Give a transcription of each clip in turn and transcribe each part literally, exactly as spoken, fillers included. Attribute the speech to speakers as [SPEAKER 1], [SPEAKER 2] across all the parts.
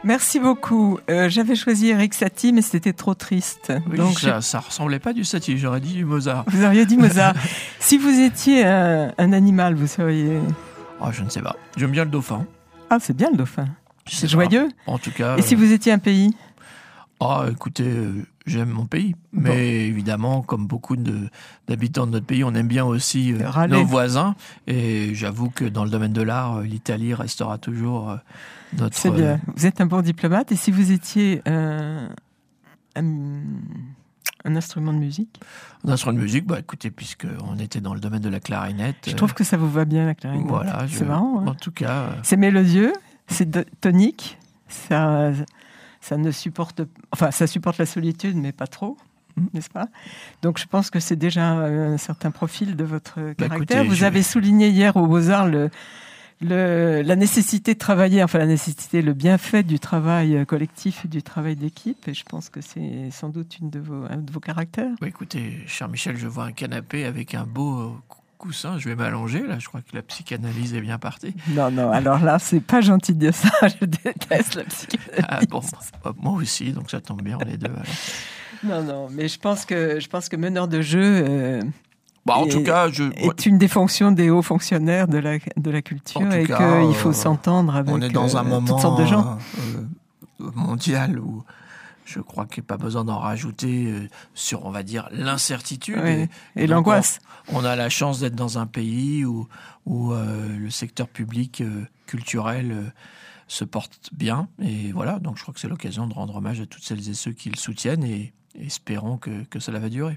[SPEAKER 1] Merci beaucoup. Euh, j'avais choisi Erik Satie, mais c'était trop triste.
[SPEAKER 2] Oui,
[SPEAKER 1] Donc
[SPEAKER 2] ça, ça ressemblait pas du Satie, j'aurais dit du Mozart.
[SPEAKER 1] Vous auriez dit Mozart. Si vous étiez un, un animal, vous seriez...
[SPEAKER 2] Oh, je ne sais pas. J'aime bien le dauphin.
[SPEAKER 1] Ah, c'est bien le dauphin.
[SPEAKER 2] Je sais
[SPEAKER 1] C'est
[SPEAKER 2] pas.
[SPEAKER 1] joyeux.
[SPEAKER 2] En tout cas...
[SPEAKER 1] Et si vous étiez un pays ?
[SPEAKER 2] Ah, écoutez, euh, j'aime mon pays. Mais
[SPEAKER 1] Bon.
[SPEAKER 2] évidemment, comme beaucoup de, d'habitants de notre pays, on aime bien aussi euh,
[SPEAKER 1] Râler.
[SPEAKER 2] nos voisins. Et j'avoue que dans le domaine de l'art, euh, l'Italie restera toujours euh, notre...
[SPEAKER 1] C'est bien.
[SPEAKER 2] euh,
[SPEAKER 1] Vous êtes un bon diplomate. Et si vous étiez un, un, un instrument de musique ?
[SPEAKER 2] un instrument de musique, bah écoutez, puisqu'on était dans le domaine de la clarinette...
[SPEAKER 1] Je
[SPEAKER 2] euh,
[SPEAKER 1] trouve que ça vous va bien, la clarinette.
[SPEAKER 2] Voilà. je-
[SPEAKER 1] C'est marrant. Hein.
[SPEAKER 2] En tout cas... euh,
[SPEAKER 1] C'est mélodieux, c'est do- tonique, ça, ça ne supporte, enfin, ça supporte la solitude, mais pas trop,
[SPEAKER 2] Mm.
[SPEAKER 1] n'est-ce pas ? Donc, je pense que c'est déjà un certain profil de votre
[SPEAKER 2] Bah,
[SPEAKER 1] caractère.
[SPEAKER 2] écoutez,
[SPEAKER 1] Vous
[SPEAKER 2] je-
[SPEAKER 1] avez souligné hier au Beaux-Arts le, le, la nécessité de travailler, enfin la nécessité, le bienfait du travail collectif et du travail d'équipe. Et je pense que c'est sans doute une de vos, un de vos caractères.
[SPEAKER 2] bah, écoutez, cher Michel, je vois un canapé avec un beau euh, cou- coussin. Je vais m'allonger, là. Je crois que la psychanalyse est bien partie.
[SPEAKER 1] Non, non, alors là, c'est pas gentil de dire ça. Je déteste la psychanalyse.
[SPEAKER 2] Ah bon, bah, moi aussi, donc ça tombe bien, les deux. alors.
[SPEAKER 1] Non, non, mais je pense que, je pense que meneur de jeu euh,
[SPEAKER 2] Bah, en
[SPEAKER 1] Et-
[SPEAKER 2] tout cas, je...
[SPEAKER 1] est une des fonctions des hauts fonctionnaires de la, de la culture
[SPEAKER 2] En tout
[SPEAKER 1] et
[SPEAKER 2] cas,
[SPEAKER 1] qu'il faut
[SPEAKER 2] euh,
[SPEAKER 1] s'entendre avec
[SPEAKER 2] on est dans un
[SPEAKER 1] euh,
[SPEAKER 2] moment
[SPEAKER 1] toutes sortes de gens.
[SPEAKER 2] euh, euh, mondial où je crois qu'il n'y a pas besoin d'en rajouter euh, sur, on va dire, l'incertitude.
[SPEAKER 1] Ouais. Et
[SPEAKER 2] donc,
[SPEAKER 1] l'angoisse.
[SPEAKER 2] On, on a la chance d'être dans un pays où, où euh, le secteur public euh, culturel euh, se porte bien. Et voilà, donc je crois que c'est l'occasion de rendre hommage à toutes celles et ceux qui le soutiennent et espérons que, que cela va durer.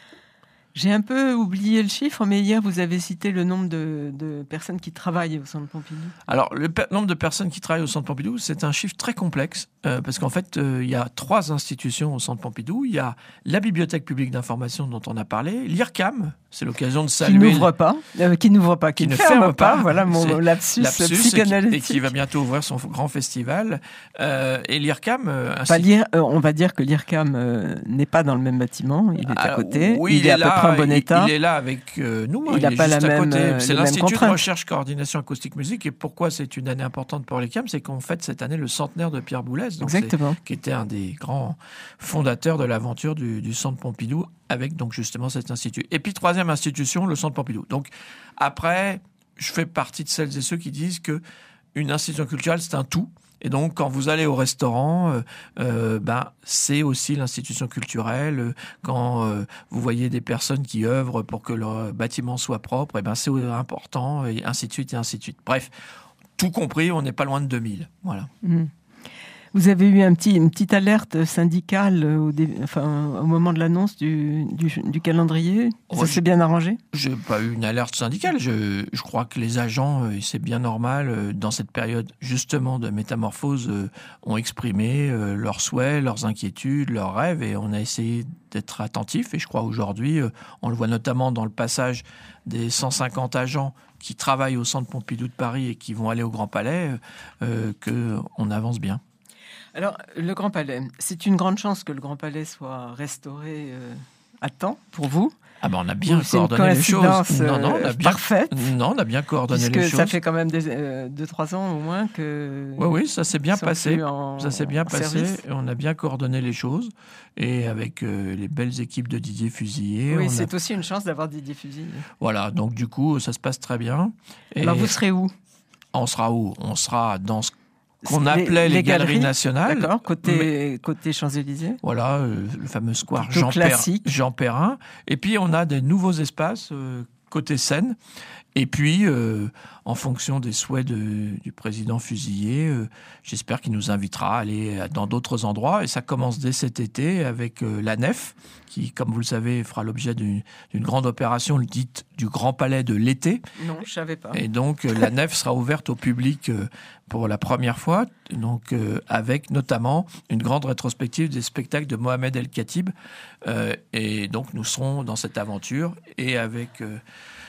[SPEAKER 1] J'ai un peu oublié le chiffre, mais hier, vous avez cité le nombre de, de personnes qui travaillent au Centre Pompidou.
[SPEAKER 2] Alors, le per- nombre de personnes qui travaillent au Centre Pompidou, c'est un chiffre très complexe, euh, parce qu'en fait, euh, il y a trois institutions au Centre Pompidou. Il y a la Bibliothèque publique d'information dont on a parlé, l'I R C A M, c'est l'occasion de
[SPEAKER 1] Qui
[SPEAKER 2] saluer...
[SPEAKER 1] n'ouvre pas, euh, qui n'ouvre pas, qui,
[SPEAKER 2] qui
[SPEAKER 1] ne
[SPEAKER 2] ne
[SPEAKER 1] ferme,
[SPEAKER 2] ferme
[SPEAKER 1] pas.
[SPEAKER 2] pas.
[SPEAKER 1] Voilà mon
[SPEAKER 2] C'est
[SPEAKER 1] lapsus,
[SPEAKER 2] lapsus, et qui,
[SPEAKER 1] psychanalytique.
[SPEAKER 2] et qui va bientôt ouvrir son grand festival. Euh, et l'I R C A M... euh,
[SPEAKER 1] Enfin,
[SPEAKER 2] ainsi-
[SPEAKER 1] l'I R- euh, on va dire que l'I R C A M euh, n'est pas dans le même bâtiment, il est à
[SPEAKER 2] Ah,
[SPEAKER 1] côté,
[SPEAKER 2] oui,
[SPEAKER 1] il, est à
[SPEAKER 2] là,
[SPEAKER 1] peu près en bon
[SPEAKER 2] il-
[SPEAKER 1] état.
[SPEAKER 2] Il est là avec euh, nous,
[SPEAKER 1] Il
[SPEAKER 2] il,
[SPEAKER 1] n'a
[SPEAKER 2] est
[SPEAKER 1] pas
[SPEAKER 2] juste
[SPEAKER 1] la
[SPEAKER 2] à
[SPEAKER 1] même,
[SPEAKER 2] côté.
[SPEAKER 1] euh,
[SPEAKER 2] C'est
[SPEAKER 1] les mêmes
[SPEAKER 2] l'Institut de
[SPEAKER 1] contraintes.
[SPEAKER 2] recherche coordination acoustique musique. Et pourquoi c'est une année importante pour l'I R C A M ? C'est qu'on fête cette année le centenaire de Pierre Boulez, donc c'est-
[SPEAKER 1] Exactement.
[SPEAKER 2] qui était un des grands fondateurs de l'aventure du, du Centre Pompidou, avec donc justement cet institut. Et puis troisième institution, le Centre Pompidou. Donc après, je fais partie de celles et ceux qui disent que une institution culturelle, c'est un tout. Et donc, quand vous allez au restaurant, euh, euh, ben, c'est aussi l'institution culturelle. Quand euh, vous voyez des personnes qui œuvrent pour que leur bâtiment soit propre, et ben, c'est important, et ainsi de suite, et ainsi de suite. Bref, tout compris, on n'est pas loin de deux mille. Voilà.
[SPEAKER 1] Mm. Vous avez eu un petit, une petite alerte syndicale au, dé- enfin, au moment de l'annonce du, du, du calendrier. Ça
[SPEAKER 2] Ouais,
[SPEAKER 1] s'est bien arrangé ?
[SPEAKER 2] Je n'ai pas eu une alerte syndicale. Je, je crois que les agents, euh, c'est bien normal, euh, dans cette période justement de métamorphose, euh, ont exprimé euh, leurs souhaits, leurs inquiétudes, leurs rêves, et on a essayé d'être attentifs. Et je crois aujourd'hui, euh, on le voit notamment dans le passage des cent cinquante agents qui travaillent au Centre Pompidou de Paris et qui vont aller au Grand Palais, euh, qu'on avance bien.
[SPEAKER 1] Alors, le Grand Palais, c'est une grande chance que le Grand Palais soit restauré euh, à temps pour vous.
[SPEAKER 2] Ah ben on a bien
[SPEAKER 1] C'est une
[SPEAKER 2] coordonné les choses.
[SPEAKER 1] coïncidence,
[SPEAKER 2] Non, non, on a
[SPEAKER 1] euh,
[SPEAKER 2] bien,
[SPEAKER 1] parfaite.
[SPEAKER 2] non, on a bien coordonné
[SPEAKER 1] Puisque
[SPEAKER 2] les choses.
[SPEAKER 1] ça fait quand même des, euh, deux trois ans au moins que...
[SPEAKER 2] Oui, oui, ça s'est bien
[SPEAKER 1] ils sont
[SPEAKER 2] passé.
[SPEAKER 1] plus en-
[SPEAKER 2] Ça s'est bien
[SPEAKER 1] en
[SPEAKER 2] passé.
[SPEAKER 1] service.
[SPEAKER 2] Et on a bien coordonné les choses. Et avec euh, les belles équipes de Didier Fusilier.
[SPEAKER 1] Oui,
[SPEAKER 2] on a-
[SPEAKER 1] c'est aussi une chance d'avoir Didier Fusilier.
[SPEAKER 2] Voilà, donc du coup, ça se passe très bien. Et
[SPEAKER 1] Alors, vous serez où ?
[SPEAKER 2] on sera où ? On sera dans ce qu'on
[SPEAKER 1] Les-
[SPEAKER 2] appelait les,
[SPEAKER 1] les
[SPEAKER 2] galeries,
[SPEAKER 1] galeries,
[SPEAKER 2] nationales.
[SPEAKER 1] D'accord, côté, côté Champs-Élysées.
[SPEAKER 2] Voilà, euh, le fameux square
[SPEAKER 1] Plutôt
[SPEAKER 2] Jean, Per-
[SPEAKER 1] classique.
[SPEAKER 2] Jean Perrin. Et puis, on a des nouveaux espaces euh, côté Seine. Et puis, euh, en fonction des souhaits de- du président Fusilier, euh, j'espère qu'il nous invitera à aller dans d'autres endroits. Et ça commence dès cet été avec euh, la Nef, qui, comme vous le savez, fera l'objet d'une d'une grande opération dite du Grand Palais de l'été.
[SPEAKER 1] Non, je savais pas.
[SPEAKER 2] Et donc, euh, la Nef sera ouverte au public euh, pour la première fois, donc euh, avec notamment une grande rétrospective des spectacles de Mohamed El Khatib. Euh, et donc, nous serons dans cette aventure. Et avec euh,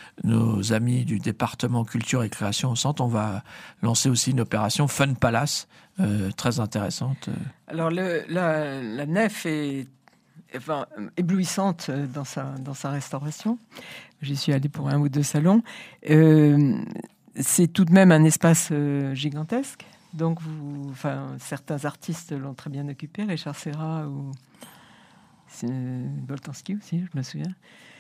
[SPEAKER 2] nos amis du département culture et création au centre, on va lancer aussi une opération Fun Palace, euh, très intéressante.
[SPEAKER 1] Alors, le, la, la nef est enfin, éblouissante dans sa, dans sa restauration. J'y suis allée pour un ou deux salons. Euh, c'est tout de même un espace euh, gigantesque. Donc, vous, enfin, certains artistes l'ont très bien occupé, Richard Serra ou Boltanski aussi, je me souviens.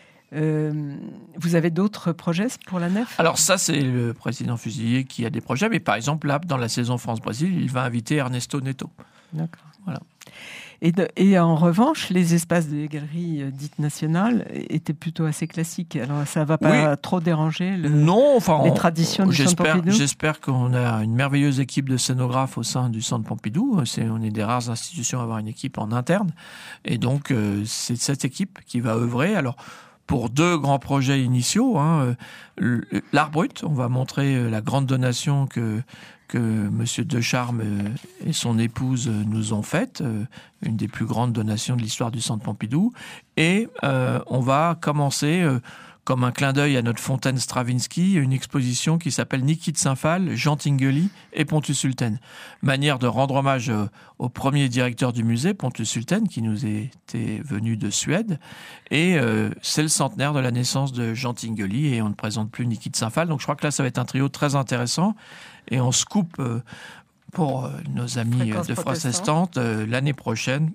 [SPEAKER 1] Euh, vous avez d'autres projets pour la nef ?
[SPEAKER 2] Alors ça, c'est le président Fusilier qui a des projets, mais par exemple, là, dans la saison France-Brésil, il va inviter Ernesto Neto.
[SPEAKER 1] D'accord.
[SPEAKER 2] Voilà.
[SPEAKER 1] Et, de, et en revanche, les espaces des galeries euh, dites nationales étaient plutôt assez classiques. Alors ça ne va pas oui. trop déranger le,
[SPEAKER 2] non, enfin,
[SPEAKER 1] les traditions du Centre Pompidou ?
[SPEAKER 2] J'espère qu'on a une merveilleuse équipe de scénographes au sein du Centre Pompidou. C'est, on est des rares institutions à avoir une équipe en interne. Et donc, euh, c'est cette équipe qui va œuvrer. Alors, pour deux grands projets initiaux, hein, l'art brut, on va montrer la grande donation que que M. Decharme et son épouse nous ont faite, une des plus grandes donations de l'histoire du Centre Pompidou. Et euh, on va commencer, euh, comme un clin d'œil à notre fontaine Stravinsky, une exposition qui s'appelle Niki de Saint-Phal, Jean Tinguely et Pontus Sulten. Manière de rendre hommage au premier directeur du musée, Pontus Sulten, qui nous était venu de Suède. Et euh, c'est le centenaire de la naissance de Jean Tinguely et on ne présente plus Niki de Saint-Phal. Donc je crois que là, ça va être un trio très intéressant. Et on se coupe euh, pour euh, nos amis Fréquence de protestantes euh, l'année prochaine.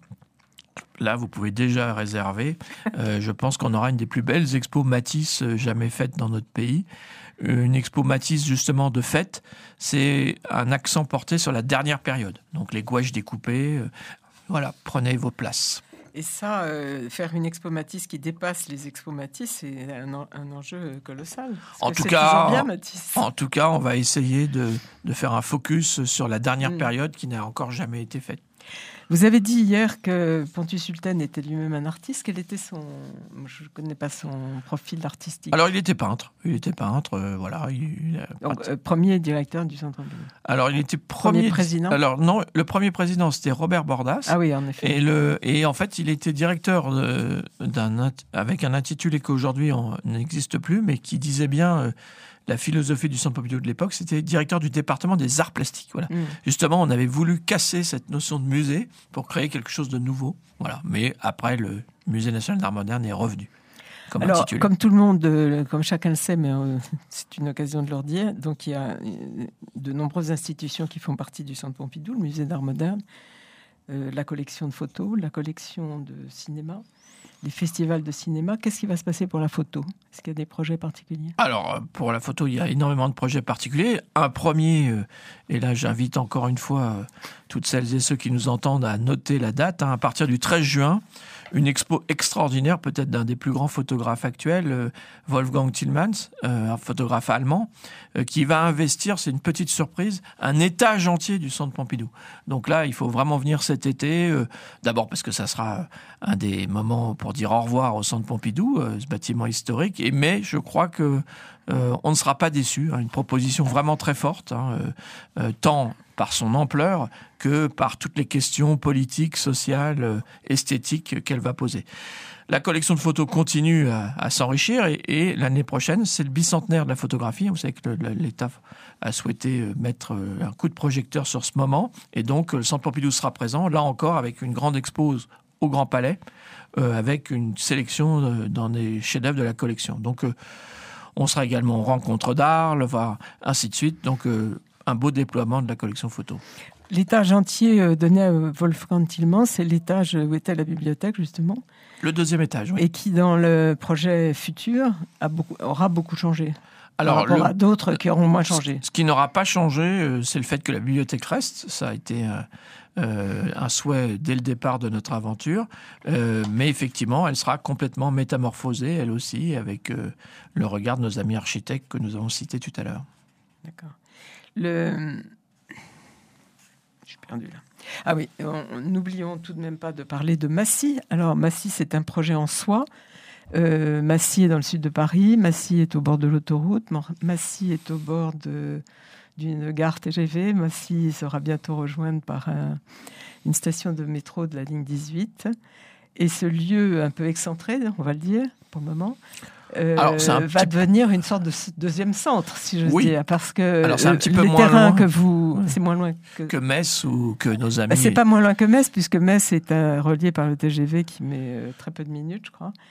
[SPEAKER 2] Là, vous pouvez déjà réserver. Euh, je pense qu'on aura une des plus belles expos Matisse jamais faites dans notre pays. Une expo Matisse, justement, de fête. C'est un accent porté sur la dernière période. Donc, les gouaches découpées. Euh, voilà, prenez vos places.
[SPEAKER 1] Et ça, euh, faire une expo Matisse qui dépasse les expos Matisse, c'est un, un enjeu colossal.
[SPEAKER 2] En tout, cas, bien, Matisse. en tout cas, on va essayer de, de faire un focus sur la dernière mmh. période qui n'a encore jamais été faite.
[SPEAKER 1] Vous avez dit hier que Pontus Sulten était lui-même un artiste. Quel était son... Je ne connais pas son profil artistique.
[SPEAKER 2] Alors, il était peintre. Il était peintre, euh, voilà. Il, il
[SPEAKER 1] Donc, euh, premier directeur du Centre Pompidou.
[SPEAKER 2] Alors, il était premier... premier
[SPEAKER 1] président.
[SPEAKER 2] Alors, non, le premier président, c'était Robert Bordas.
[SPEAKER 1] Ah oui, en effet.
[SPEAKER 2] Et, le... et en fait, il était directeur de... d'un... avec un intitulé qu'aujourd'hui, on n'existe plus, mais qui disait bien... Euh, la philosophie du Centre Pompidou de l'époque, c'était directeur du département des arts plastiques. Voilà. Mmh. Justement, on avait voulu casser cette notion de musée pour créer quelque chose de nouveau. Voilà. Mais après, le Musée national d'art moderne est revenu. Comme
[SPEAKER 1] Alors,
[SPEAKER 2] intitulé.
[SPEAKER 1] Comme tout le monde, euh, comme chacun le sait, mais euh, c'est une occasion de leur dire, donc il y a de nombreuses institutions qui font partie du Centre Pompidou, le Musée d'art moderne, euh, la collection de photos, la collection de cinéma, les festivals de cinéma. Qu'est-ce qui va se passer pour la photo ? Est-ce qu'il y a des projets particuliers ?
[SPEAKER 2] Alors, pour la photo, il y a énormément de projets particuliers. Un premier, euh, et là j'invite encore une fois euh, toutes celles et ceux qui nous entendent à noter la date, hein, à partir du treize juin, une expo extraordinaire, peut-être d'un des plus grands photographes actuels, euh, Wolfgang Tillmans, euh, un photographe allemand, euh, qui va investir, c'est une petite surprise, un étage entier du Centre Pompidou. Donc là, il faut vraiment venir cet été, euh, d'abord parce que ça sera un des moments pour dire au revoir au Centre Pompidou, euh, ce bâtiment historique, et, mais je crois que euh, on ne sera pas déçus, hein, une proposition vraiment très forte, hein, euh, euh, tant par son ampleur que par toutes les questions politiques, sociales, euh, esthétiques qu'elle va poser. La collection de photos continue à, à s'enrichir et, et l'année prochaine, c'est le bicentenaire de la photographie. Vous savez que le, l'État a souhaité mettre un coup de projecteur sur ce moment et donc le Centre Pompidou sera présent, là encore avec une grande expo au Grand Palais, euh, avec une sélection euh, dans des chefs-d'œuvre de la collection. Donc euh, on sera également aux rencontres d'Arles, voire ainsi de suite. Donc euh, un beau déploiement de la collection photo.
[SPEAKER 1] L'étage entier donné à Wolfgang Tillmans, c'est l'étage où était la bibliothèque, justement.
[SPEAKER 2] Le deuxième étage, oui.
[SPEAKER 1] Et qui, dans le projet futur, a beaucoup, aura beaucoup changé.
[SPEAKER 2] Alors,
[SPEAKER 1] par rapport
[SPEAKER 2] le,
[SPEAKER 1] à d'autres qui auront moins changé.
[SPEAKER 2] Ce qui n'aura pas changé, c'est le fait que la bibliothèque reste. Ça a été euh, euh, un souhait dès le départ de notre aventure. Euh, mais effectivement, elle sera complètement métamorphosée, elle aussi, avec euh, le regard de nos amis architectes que nous avons cités tout à l'heure.
[SPEAKER 1] D'accord. Le... Je suis perdu là. Ah oui, n'oublions tout de même pas de parler de Massy. Alors Massy, c'est un projet en soi. Euh, Massy est dans le sud de Paris. Massy est au bord de l'autoroute. Massy est au bord de, d'une gare T G V. Massy sera bientôt rejointe par un, une station de métro de la ligne dix-huit. Et ce lieu un peu excentré, on va le dire, pour le moment, Euh, Alors, va petit... devenir une sorte de deuxième centre, si je
[SPEAKER 2] oui.
[SPEAKER 1] dis, parce que
[SPEAKER 2] Alors, c'est un petit
[SPEAKER 1] les
[SPEAKER 2] peu moins
[SPEAKER 1] terrains
[SPEAKER 2] loin
[SPEAKER 1] que vous, c'est moins loin que,
[SPEAKER 2] que Metz ou que nos amis.
[SPEAKER 1] Bah, c'est pas moins loin que Metz, puisque Metz est euh, relié par le T G V qui met euh, très peu de minutes, je crois.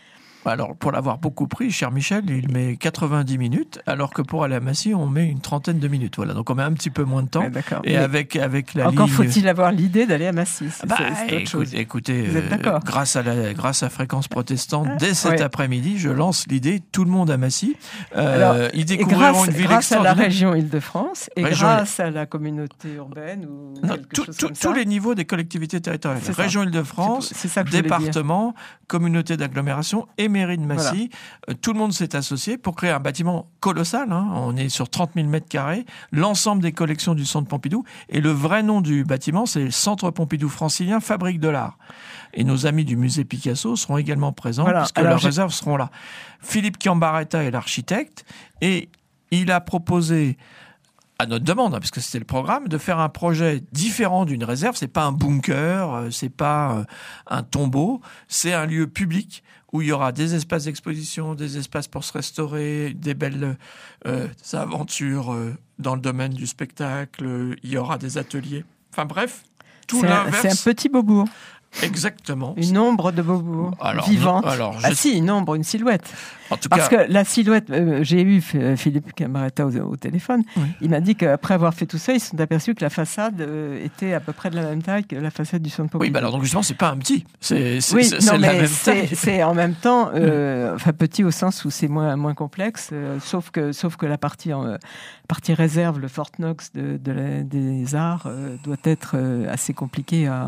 [SPEAKER 2] Alors, pour l'avoir beaucoup pris, cher Michel, il met quatre-vingt-dix minutes, alors que pour aller à Massy, on met une trentaine de minutes. Voilà, donc on met un petit peu moins de temps.
[SPEAKER 1] Ouais, d'accord.
[SPEAKER 2] Et
[SPEAKER 1] Mais
[SPEAKER 2] avec, avec la
[SPEAKER 1] encore
[SPEAKER 2] ligne...
[SPEAKER 1] faut-il avoir l'idée d'aller à Massy. C'est,
[SPEAKER 2] bah,
[SPEAKER 1] c'est, c'est autre
[SPEAKER 2] écoute,
[SPEAKER 1] chose.
[SPEAKER 2] écoutez,
[SPEAKER 1] Vous êtes d'accord?
[SPEAKER 2] euh, grâce, à la, grâce à Fréquence Protestante, dès cet
[SPEAKER 1] Ouais.
[SPEAKER 2] après-midi, je lance l'idée tout le monde à Massy. Euh,
[SPEAKER 1] Alors,
[SPEAKER 2] ils
[SPEAKER 1] et
[SPEAKER 2] découvriront
[SPEAKER 1] grâce,
[SPEAKER 2] une ville
[SPEAKER 1] grâce à la
[SPEAKER 2] extraordinaire.
[SPEAKER 1] région Île-de-France et
[SPEAKER 2] Région-
[SPEAKER 1] grâce à la communauté urbaine ou
[SPEAKER 2] Non,
[SPEAKER 1] quelque
[SPEAKER 2] tout-
[SPEAKER 1] chose
[SPEAKER 2] tout-
[SPEAKER 1] comme ça.
[SPEAKER 2] tous les niveaux des collectivités territoriales.
[SPEAKER 1] C'est ça.
[SPEAKER 2] Région Île-de-France,
[SPEAKER 1] C'est, c'est ça que je voulais dire.
[SPEAKER 2] département, communauté d'agglomération et mairie de Massy. Euh, Tout le monde s'est associé pour créer un bâtiment colossal. Hein. On est sur trente mille mètres carrés, l'ensemble des collections du Centre Pompidou. Et le vrai nom du bâtiment, c'est le Centre Pompidou francilien, fabrique de l'art. Et nos amis du musée Picasso seront également présents,
[SPEAKER 1] Voilà.
[SPEAKER 2] puisque
[SPEAKER 1] Alors,
[SPEAKER 2] leurs
[SPEAKER 1] j'ai-
[SPEAKER 2] réserves seront là. Philippe Chiambaretta est l'architecte et il a proposé, à notre demande, hein, parce que c'était le programme, de faire un projet différent d'une réserve. C'est pas un bunker, euh, c'est pas euh, un tombeau, c'est un lieu public où il y aura des espaces d'exposition, des espaces pour se restaurer, des belles euh, aventures euh, dans le domaine du spectacle, euh, il y aura des ateliers. Enfin bref, tout
[SPEAKER 1] C'est un,
[SPEAKER 2] l'inverse.
[SPEAKER 1] c'est un petit beaubourg,
[SPEAKER 2] Exactement.
[SPEAKER 1] une ombre de beaubourg
[SPEAKER 2] Alors,
[SPEAKER 1] vivante.
[SPEAKER 2] non, alors, je-
[SPEAKER 1] Ah si, une ombre, une silhouette.
[SPEAKER 2] En tout
[SPEAKER 1] Parce
[SPEAKER 2] cas,
[SPEAKER 1] que la silhouette, euh, j'ai eu F- Philippe Camaretta au, au téléphone,
[SPEAKER 2] Oui.
[SPEAKER 1] il m'a dit qu'après avoir fait tout ça, ils se sont aperçus que la façade euh, était à peu près de la même taille que la façade du Centre Pompidou.
[SPEAKER 2] oui, bah alors donc justement, c'est pas un petit, c'est c'est-
[SPEAKER 1] Oui,
[SPEAKER 2] c'est-
[SPEAKER 1] non,
[SPEAKER 2] c'est la
[SPEAKER 1] mais
[SPEAKER 2] même
[SPEAKER 1] c'est,
[SPEAKER 2] taille.
[SPEAKER 1] c'est en même temps, euh, enfin petit au sens où c'est moins, moins complexe, euh, sauf, que, sauf que la partie, en, euh, partie réserve, le Fort Knox de, de la- des arts, euh, doit être euh, assez compliqué à...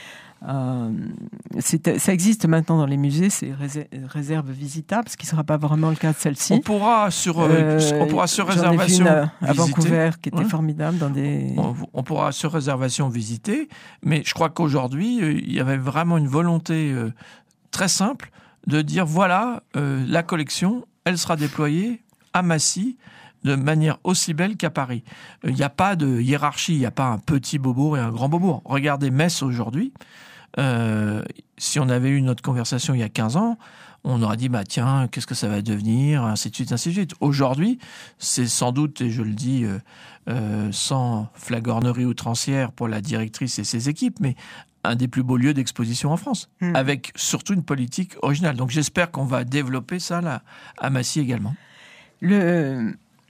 [SPEAKER 1] à- c'est, ça existe maintenant dans les musées, c'est réser- réserve visitable, ce qui ne sera pas vraiment le cas de celle-ci.
[SPEAKER 2] On pourra sur, euh,
[SPEAKER 1] Euh,
[SPEAKER 2] on pourra sur
[SPEAKER 1] j'en ai vu
[SPEAKER 2] réservation
[SPEAKER 1] une à, à
[SPEAKER 2] visiter.
[SPEAKER 1] Vancouver qui était
[SPEAKER 2] Ouais.
[SPEAKER 1] formidable dans des...
[SPEAKER 2] On, on pourra sur réservation visiter, mais je crois qu'aujourd'hui, euh, il y avait vraiment une volonté euh, très simple de dire voilà, euh, la collection, elle sera déployée à Massy de manière aussi belle qu'à Paris. Il n'y a pas de hiérarchie, il n'y a pas un petit beaubourg et un grand beaubourg. Regardez Metz aujourd'hui. Euh, si on avait eu notre conversation il y a quinze ans, on aurait dit, bah tiens, qu'est-ce que ça va devenir, ainsi de suite, ainsi de suite. Aujourd'hui, c'est sans doute, et je le dis euh, euh, sans flagornerie outrancière pour la directrice et ses équipes, mais un des plus beaux lieux d'exposition en France,
[SPEAKER 1] Mm.
[SPEAKER 2] avec surtout une politique originale. Donc j'espère qu'on va développer ça là, à Massy également.
[SPEAKER 1] Le...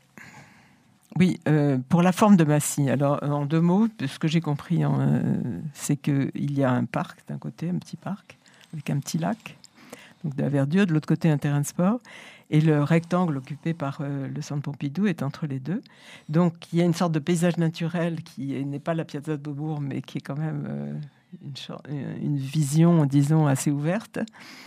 [SPEAKER 1] Oui, euh, pour la forme de Massy, alors en deux mots, ce que j'ai compris, hein, euh, c'est qu'il y a un parc d'un côté, un petit parc, avec un petit lac, donc de la verdure, de l'autre côté un terrain de sport, et le rectangle occupé par euh, le Centre Pompidou est entre les deux. Donc il y a une sorte de paysage naturel qui n'est pas la Piazza de Beaubourg, mais qui est quand même euh, une, cho- une vision, disons, assez ouverte.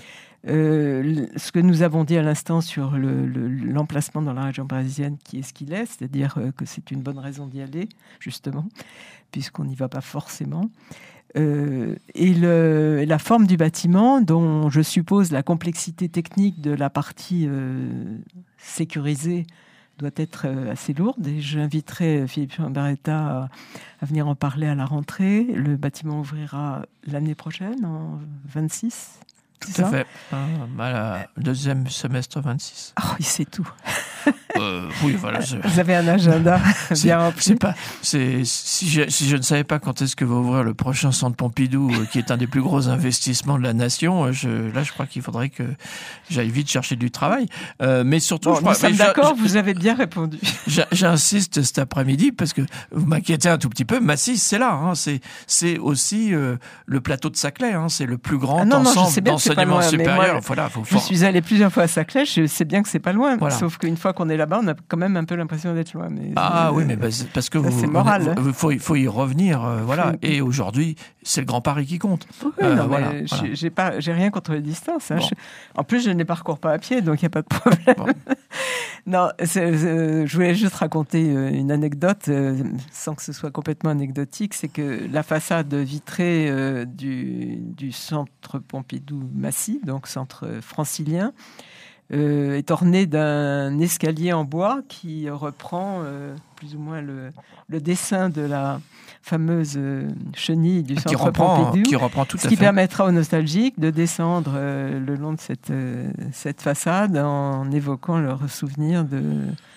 [SPEAKER 1] Euh, ce que nous avons dit à l'instant sur le, le, l'emplacement dans la région parisienne qui est ce qu'il est, c'est-à-dire euh, que c'est une bonne raison d'y aller, justement, puisqu'on n'y va pas forcément. Euh, et, le, et la forme du bâtiment, dont je suppose la complexité technique de la partie euh, sécurisée doit être euh, assez lourde. Et j'inviterai Philippe Chiambaretta à, à venir en parler à la rentrée. Le bâtiment ouvrira l'année prochaine, en vingt-six.
[SPEAKER 2] Tout
[SPEAKER 1] C'est
[SPEAKER 2] à
[SPEAKER 1] ça
[SPEAKER 2] fait. Ah, bah, la- deuxième semestre vingt-six.
[SPEAKER 1] Oh, il sait tout.
[SPEAKER 2] Euh, oui, voilà. je-
[SPEAKER 1] Vous avez un agenda
[SPEAKER 2] C'est-
[SPEAKER 1] bien rempli.
[SPEAKER 2] C'est pas, c'est, si, je, si je ne savais pas quand est-ce que va ouvrir le prochain Centre Pompidou, euh, qui est un des plus gros investissements de la nation, euh, je, là, je crois qu'il faudrait que j'aille vite chercher du travail. Euh, mais surtout,
[SPEAKER 1] Bon,
[SPEAKER 2] je
[SPEAKER 1] nous
[SPEAKER 2] crois,
[SPEAKER 1] sommes
[SPEAKER 2] mais j'a-
[SPEAKER 1] d'accord, vous avez bien répondu.
[SPEAKER 2] j'a- j'insiste cet après-midi parce que vous m'inquiétez un tout petit peu. Massy, c'est là. Hein, c'est, c'est aussi euh, le plateau de Saclay. Hein, c'est le plus grand
[SPEAKER 1] Ah non, non, je
[SPEAKER 2] ensemble
[SPEAKER 1] sais bien que c'est pas
[SPEAKER 2] d'enseignement
[SPEAKER 1] loin, mais
[SPEAKER 2] supérieur.
[SPEAKER 1] moi,
[SPEAKER 2] Voilà, faut,
[SPEAKER 1] Je
[SPEAKER 2] faut-
[SPEAKER 1] suis allée plusieurs fois à Saclay, je sais bien que c'est pas loin.
[SPEAKER 2] Voilà.
[SPEAKER 1] Sauf qu'une fois qu'on est là-bas, on a quand même un peu l'impression d'être loin. Mais
[SPEAKER 2] Ah
[SPEAKER 1] euh,
[SPEAKER 2] oui, mais bah, c'est parce que
[SPEAKER 1] ça,
[SPEAKER 2] vous,
[SPEAKER 1] c'est moral,
[SPEAKER 2] vous-
[SPEAKER 1] hein.
[SPEAKER 2] vous- faut, y- faut y revenir, euh, voilà.
[SPEAKER 1] Faut-
[SPEAKER 2] Et aujourd'hui, c'est le Grand Paris qui compte.
[SPEAKER 1] Oui,
[SPEAKER 2] Euh,
[SPEAKER 1] non, mais
[SPEAKER 2] voilà,
[SPEAKER 1] j'ai-
[SPEAKER 2] voilà.
[SPEAKER 1] j'ai pas, j'ai rien contre les distances. hein.
[SPEAKER 2] Bon.
[SPEAKER 1] Je- en plus, je ne les parcours pas à pied, donc il n'y a pas de problème.
[SPEAKER 2] Bon.
[SPEAKER 1] Non, c'est- c'est- je voulais juste raconter euh, une anecdote, euh, sans que ce soit complètement anecdotique. C'est que la façade vitrée euh, du, du centre Pompidou-Massy, donc centre francilien, euh, est ornée d'un escalier en bois qui reprend euh, plus ou moins le, le dessin de la fameuse euh, chenille du
[SPEAKER 2] Qui
[SPEAKER 1] centre
[SPEAKER 2] reprend,
[SPEAKER 1] Pompidou.
[SPEAKER 2] qui reprend tout
[SPEAKER 1] Ce
[SPEAKER 2] à
[SPEAKER 1] qui
[SPEAKER 2] fait.
[SPEAKER 1] permettra aux nostalgiques de descendre euh, le long de cette, euh, cette façade en évoquant leurs souvenirs de,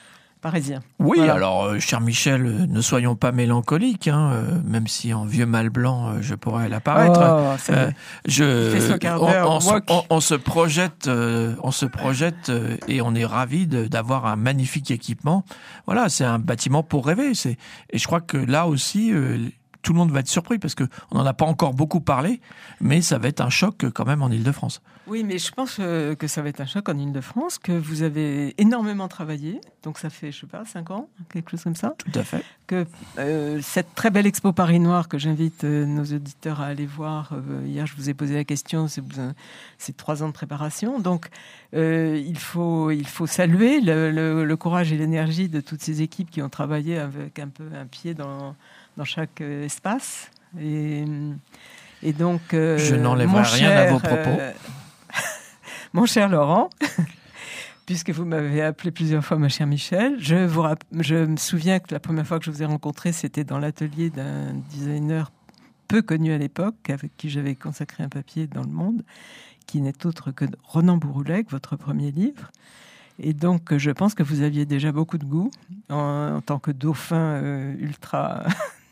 [SPEAKER 1] parisien.
[SPEAKER 2] Oui,
[SPEAKER 1] Voilà.
[SPEAKER 2] alors, euh, cher Michel, euh, ne soyons pas mélancoliques, hein, euh, même si en vieux mal blanc, euh, je pourrais l'apparaître.
[SPEAKER 1] Oh, ça y est.
[SPEAKER 2] Euh, je,
[SPEAKER 1] Il fait son quart
[SPEAKER 2] on,
[SPEAKER 1] d'heure,
[SPEAKER 2] on se-
[SPEAKER 1] walk.
[SPEAKER 2] on- on se projette, euh, on se projette euh, et on est ravis de- d'avoir un magnifique équipement. Voilà, c'est un bâtiment pour rêver. C'est, et je crois que là aussi, euh, tout le monde va être surpris parce que on n'en a pas encore beaucoup parlé, mais ça va être un choc euh, quand même en Île-de-France.
[SPEAKER 1] Oui, mais je pense euh, que ça va être un choc en Île-de-France, que vous avez énormément travaillé, donc ça fait, je sais pas, cinq ans, quelque chose comme ça,
[SPEAKER 2] Tout à fait.
[SPEAKER 1] que euh, cette très belle expo Paris Noir que j'invite euh, nos auditeurs à aller voir, euh, hier je vous ai posé la question, c'est, c'est trois ans de préparation, donc euh, il, faut, il faut saluer le, le, le courage et l'énergie de toutes ces équipes qui ont travaillé avec un peu un pied dans, dans chaque euh, espace, et, et donc... Euh,
[SPEAKER 2] Je n'enlèverai
[SPEAKER 1] mon
[SPEAKER 2] rien
[SPEAKER 1] cher,
[SPEAKER 2] à vos propos.
[SPEAKER 1] euh, Mon cher Laurent, puisque vous m'avez appelé plusieurs fois ma chère Michel, je, vous rapp- je me souviens que la première fois que je vous ai rencontré, c'était dans l'atelier d'un designer peu connu à l'époque, avec qui j'avais consacré un papier dans Le Monde, qui n'est autre que Ronan Bouroulec, votre premier livre. Et donc, je pense que vous aviez déjà beaucoup de goût en, en tant que dauphin euh, ultra,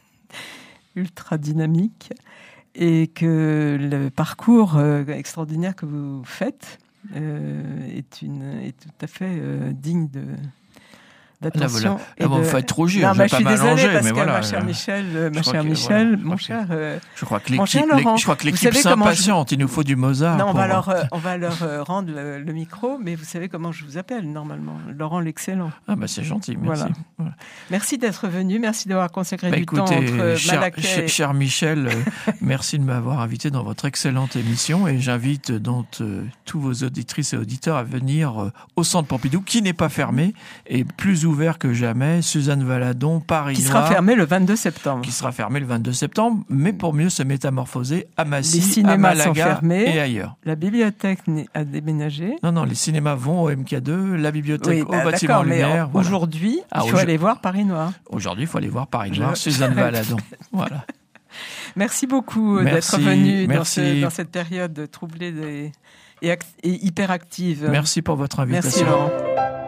[SPEAKER 1] ultra dynamique, et que le parcours euh, extraordinaire que vous faites euh, est, une, est tout à fait euh, digne de, d'attention.
[SPEAKER 2] Là, voilà. Là, vous me faites rougir.
[SPEAKER 1] Non,
[SPEAKER 2] je
[SPEAKER 1] bah,
[SPEAKER 2] vais
[SPEAKER 1] je
[SPEAKER 2] pas
[SPEAKER 1] suis désolée
[SPEAKER 2] m'allonger,
[SPEAKER 1] parce
[SPEAKER 2] mais
[SPEAKER 1] que
[SPEAKER 2] voilà.
[SPEAKER 1] ma chère Michel, euh, ma
[SPEAKER 2] crois
[SPEAKER 1] chère
[SPEAKER 2] que-
[SPEAKER 1] Michel,
[SPEAKER 2] voilà, je
[SPEAKER 1] mon
[SPEAKER 2] crois que-
[SPEAKER 1] cher, euh,
[SPEAKER 2] Je crois que
[SPEAKER 1] Mon cher
[SPEAKER 2] l'équipe,
[SPEAKER 1] Laurent,
[SPEAKER 2] je crois que
[SPEAKER 1] vous
[SPEAKER 2] l'équipe
[SPEAKER 1] savez comment je-
[SPEAKER 2] s'impatiente. Il nous faut du Mozart.
[SPEAKER 1] non, on
[SPEAKER 2] pour-
[SPEAKER 1] va leur, euh, on va leur euh, rendre le, le micro, mais vous savez comment je vous appelle normalement, Laurent l'excellent.
[SPEAKER 2] Ah bah c'est gentil, merci.
[SPEAKER 1] Voilà.
[SPEAKER 2] Voilà.
[SPEAKER 1] Merci d'être venu, merci d'avoir consacré
[SPEAKER 2] Bah,
[SPEAKER 1] du
[SPEAKER 2] écoutez,
[SPEAKER 1] temps entre euh,
[SPEAKER 2] cher,
[SPEAKER 1] Malaquais
[SPEAKER 2] cher-
[SPEAKER 1] et...
[SPEAKER 2] cher Michel, euh, merci de m'avoir invité dans votre excellente émission et j'invite donc euh, tous vos auditrices et auditeurs à venir euh, au Centre Pompidou, qui n'est pas fermé et plus ouvert que jamais. Suzanne Valadon, Paris
[SPEAKER 1] qui
[SPEAKER 2] Noir,
[SPEAKER 1] sera fermé le vingt-deux septembre.
[SPEAKER 2] qui sera fermé le vingt-deux septembre, mais pour mieux se métamorphoser à Massy,
[SPEAKER 1] Les
[SPEAKER 2] à
[SPEAKER 1] cinémas sont
[SPEAKER 2] Malaga
[SPEAKER 1] fermés.
[SPEAKER 2] et ailleurs.
[SPEAKER 1] La bibliothèque n'est- a déménagé.
[SPEAKER 2] Non, non, les cinémas vont au M K deux, la bibliothèque
[SPEAKER 1] Oui, bah,
[SPEAKER 2] au bâtiment
[SPEAKER 1] d'accord, mais
[SPEAKER 2] Lumière.
[SPEAKER 1] en-
[SPEAKER 2] voilà.
[SPEAKER 1] aujourd'hui,
[SPEAKER 2] Ah,
[SPEAKER 1] il faut
[SPEAKER 2] aujourd-
[SPEAKER 1] aller voir Paris Noir.
[SPEAKER 2] Aujourd'hui, il faut aller voir Paris
[SPEAKER 1] Je-
[SPEAKER 2] Noir, Suzanne Valadon. Voilà.
[SPEAKER 1] Merci beaucoup euh,
[SPEAKER 2] Merci,
[SPEAKER 1] d'être venu dans,
[SPEAKER 2] merci.
[SPEAKER 1] ce- dans cette période troublée des- et, act- et hyper active.
[SPEAKER 2] Merci pour votre invitation.
[SPEAKER 1] Merci Laurent.